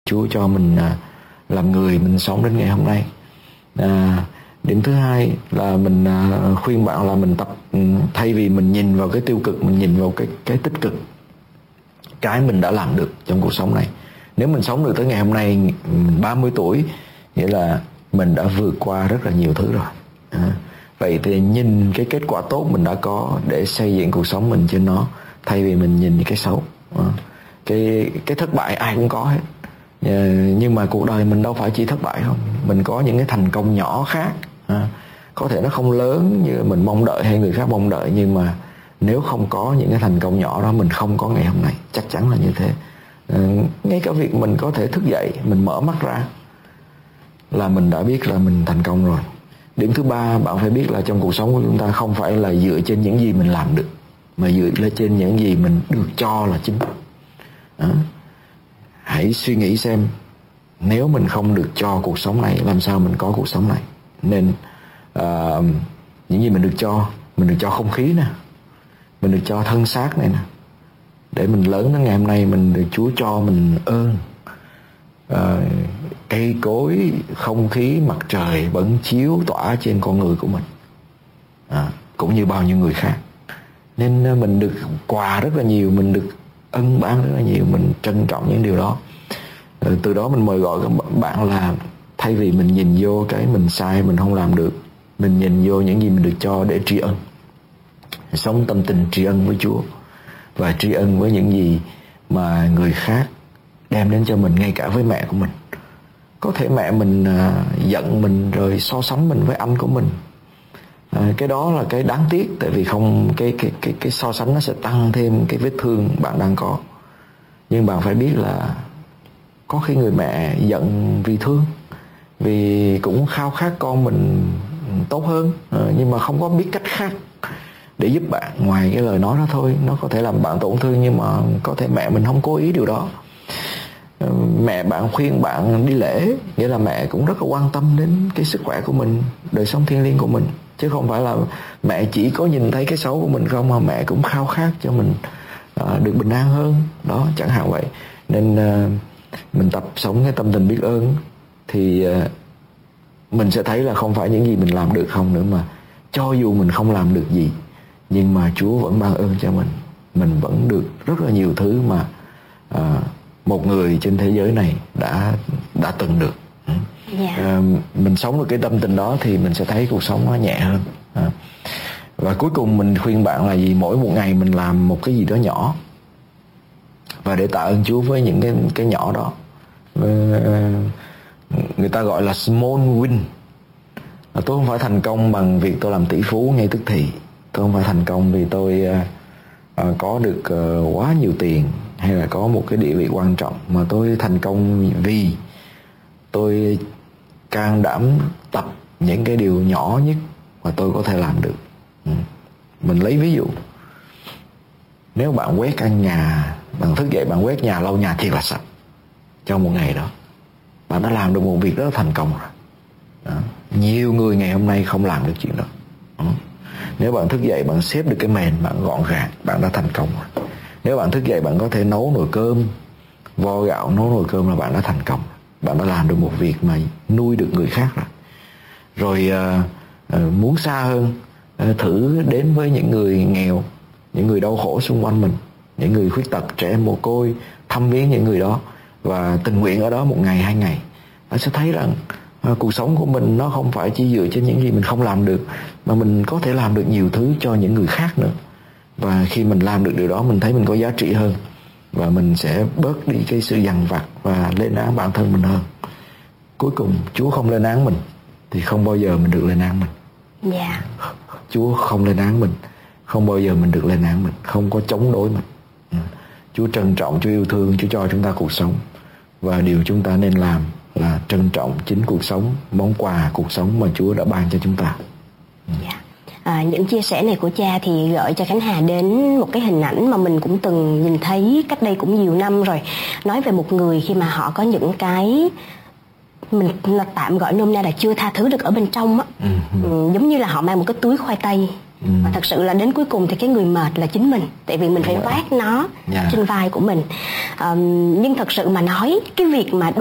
Chúa cho mình làm người, mình sống đến ngày hôm nay. Điểm thứ hai là mình khuyên bạn là mình tập, thay vì mình nhìn vào cái tiêu cực, mình nhìn vào cái tích cực, cái mình đã làm được trong cuộc sống này. Nếu mình sống được tới ngày hôm nay, mình 30 tuổi, nghĩa là mình đã vượt qua rất là nhiều thứ rồi. Vậy thì nhìn cái kết quả tốt mình đã có để xây dựng cuộc sống mình trên nó, thay vì mình nhìn cái xấu. Cái thất bại ai cũng có hết, nhưng mà cuộc đời mình đâu phải chỉ thất bại không. Mình có những cái thành công nhỏ khác, có thể nó không lớn như mình mong đợi hay người khác mong đợi, nhưng mà nếu không có những cái thành công nhỏ đó, mình không có ngày hôm nay, chắc chắn là như thế. Ngay cả việc mình có thể thức dậy, mình mở mắt ra là mình đã biết là mình thành công rồi. Điểm thứ ba, bạn phải biết là trong cuộc sống của chúng ta không phải là dựa trên những gì mình làm được, mà dựa lên trên những gì mình được cho là chính. Hãy suy nghĩ xem, nếu mình không được cho cuộc sống này, làm sao mình có cuộc sống này. Nên những gì mình được cho không khí nè, mình được cho thân xác này nè, để mình lớn đến ngày hôm nay, mình được Chúa cho mình ơn. Cây cối, không khí, mặt trời vẫn chiếu tỏa trên con người của mình, cũng như bao nhiêu người khác. Nên mình được quà rất là nhiều, mình được ân ban rất là nhiều, mình trân trọng những điều đó. Từ đó mình mời gọi các bạn là thay vì mình nhìn vô cái mình sai, mình không làm được, mình nhìn vô những gì mình được cho để tri ân. Sống tâm tình tri ân với Chúa và tri ân với những gì mà người khác đem đến cho mình, ngay cả với mẹ của mình. Có thể mẹ mình giận mình rồi so sánh mình với anh của mình. Cái đó là cái đáng tiếc, tại vì không cái so sánh nó sẽ tăng thêm cái vết thương bạn đang có. Nhưng bạn phải biết là có khi người mẹ giận vì thương, vì cũng khao khát con mình tốt hơn, nhưng mà không có biết cách khác để giúp bạn ngoài cái lời nói đó thôi. Nó có thể làm bạn tổn thương, nhưng mà có thể mẹ mình không cố ý điều đó. Mẹ bạn khuyên bạn đi lễ, nghĩa là mẹ cũng rất là quan tâm đến cái sức khỏe của mình, đời sống thiêng liêng của mình, chứ không phải là mẹ chỉ có nhìn thấy cái xấu của mình không, mà mẹ cũng khao khát cho mình được bình an hơn đó, chẳng hạn vậy. Nên mình tập sống cái tâm tình biết ơn, thì mình sẽ thấy là không phải những gì mình làm được không nữa, mà cho dù mình không làm được gì, nhưng mà Chúa vẫn ban ơn cho mình vẫn được rất là nhiều thứ mà một người trên thế giới này đã từng được. Mình sống được cái tâm tình đó thì mình sẽ thấy cuộc sống nó nhẹ hơn. Và cuối cùng mình khuyên bạn là gì? Mỗi một ngày mình làm một cái gì đó nhỏ, và để tạ ơn Chúa với những cái nhỏ đó. Người ta gọi là small win. Tôi không phải thành công bằng việc tôi làm tỷ phú ngay tức thì. Tôi không phải thành công vì tôi có được quá nhiều tiền hay là có một cái địa vị quan trọng, mà tôi thành công vì tôi can đảm tập những cái điều nhỏ nhất mà tôi có thể làm được. Mình lấy ví dụ, nếu bạn quét căn nhà, bạn thức dậy bạn quét nhà, lau nhà thiệt là sạch trong một ngày đó, bạn đã làm được một việc rất là thành công rồi. Nhiều người ngày hôm nay không làm được chuyện đó. Nếu bạn thức dậy bạn xếp được cái mền, bạn gọn gàng, bạn đã thành công rồi. Nếu bạn thức dậy bạn có thể nấu nồi cơm, vo gạo nấu nồi cơm là bạn đã thành công. Bạn đã làm được một việc mà nuôi được người khác rồi. Muốn xa hơn, thử đến với những người nghèo, những người đau khổ xung quanh mình, những người khuyết tật, trẻ em mồ côi, thăm viếng những người đó và tình nguyện ở đó một ngày, 2 ngày. Bạn sẽ thấy rằng cuộc sống của mình nó không phải chỉ dựa trên những gì mình không làm được, mà mình có thể làm được nhiều thứ cho những người khác nữa. Và khi mình làm được điều đó, mình thấy mình có giá trị hơn, và mình sẽ bớt đi cái sự dằn vặt và lên án bản thân mình hơn. Cuối cùng Chúa không lên án mình thì không bao giờ mình được lên án mình. Chúa không lên án mình, không bao giờ mình được lên án mình, không có chống đối mình. Chúa trân trọng, Chúa yêu thương, Chúa cho chúng ta cuộc sống, và điều chúng ta nên làm là trân trọng chính cuộc sống, món quà cuộc sống mà Chúa đã ban cho chúng ta. Những chia sẻ này của cha thì gợi cho Khánh Hà đến một cái hình ảnh mà mình cũng từng nhìn thấy cách đây cũng nhiều năm rồi. Nói về một người khi mà họ có những cái mình là tạm gọi nôm na là chưa tha thứ được ở bên trong á. Giống như là họ mang một cái túi khoai tây, mà thật sự là đến cuối cùng thì cái người mệt là chính mình, tại vì mình phải vác nó trên vai của mình. Nhưng thật sự mà nói, cái việc mà